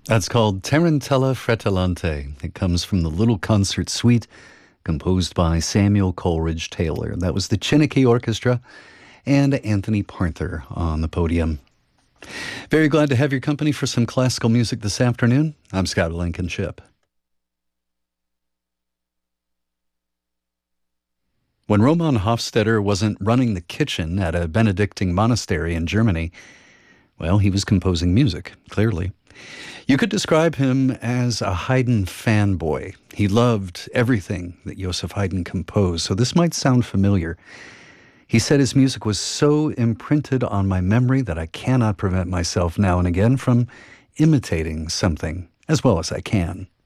That's called Tarantella Fretellante. It comes from the Little Concert Suite, composed by Samuel Coleridge Taylor. That was the Chineke Orchestra and Anthony Parther on the podium. Very glad to have your company for some classical music this afternoon. I'm Scott Blankenship. When Roman Hofstadter wasn't running the kitchen at a Benedictine monastery in Germany, well, he was composing music, clearly. You could describe him as a Haydn fanboy. He loved everything that Joseph Haydn composed, so this might sound familiar. He said his music was so imprinted on my memory that I cannot prevent myself now and again from imitating something as well as I can.